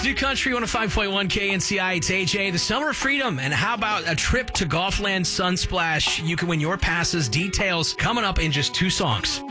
New Country 105.1 KNCI. It's AJ. The Summer of Freedom. And how about a trip to Golfland Sunsplash? You can win your passes. Details coming up in just 2 songs.